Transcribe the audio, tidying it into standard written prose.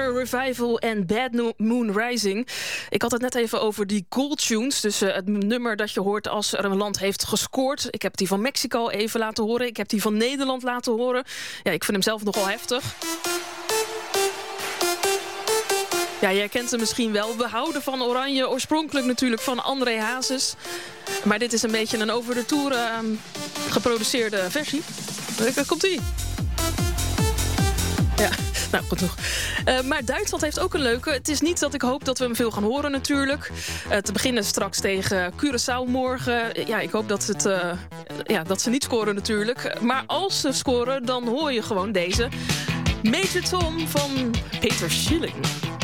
Winter Revival en Bad Moon Rising. Ik had het net even over die cool tunes. Dus het nummer dat je hoort als er een land heeft gescoord. Ik heb die van Mexico even laten horen. Ik heb die van Nederland laten horen. Ja, ik vind hem zelf nogal heftig. Ja, jij kent hem misschien wel. We houden van Oranje. Oorspronkelijk natuurlijk van André Hazes. Maar dit is een beetje een over de toer geproduceerde versie. Daar komt-ie. Ja, nou goed nog. Maar Duitsland heeft ook een leuke. Het is niet dat ik hoop dat we hem veel gaan horen natuurlijk. Te beginnen straks tegen Curaçao morgen. Ja, ik hoop dat, dat ze niet scoren natuurlijk. Maar als ze scoren, dan hoor je gewoon deze. Major Tom van Peter Schilling.